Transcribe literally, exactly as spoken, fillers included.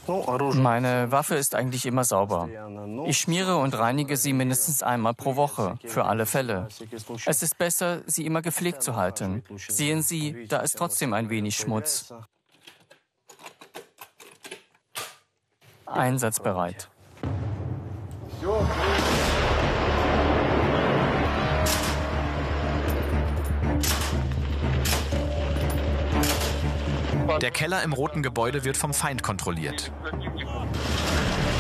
Meine Waffe ist eigentlich immer sauber. Ich schmiere und reinige sie mindestens einmal pro Woche, für alle Fälle. Es ist besser, sie immer gepflegt zu halten. Sehen Sie, da ist trotzdem ein wenig Schmutz. Einsatzbereit. Der Keller im roten Gebäude wird vom Feind kontrolliert.